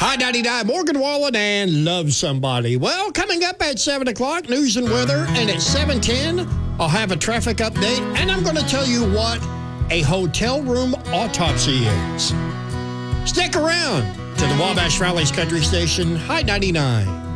I-99, Morgan Wallen and Love Somebody. Well, coming up at 7 o'clock, news and weather, and at 7:10, I'll have a traffic update, and I'm going to tell you what a hotel room autopsy is. Stick around to the Wabash Valley's Country Station, I-99.